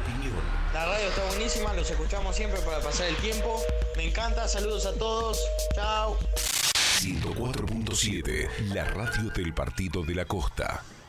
opinión. La radio está buenísima, los escuchamos siempre para pasar el tiempo. Me encanta, saludos a todos. Chao. 104.7, la radio del Partido de la Costa.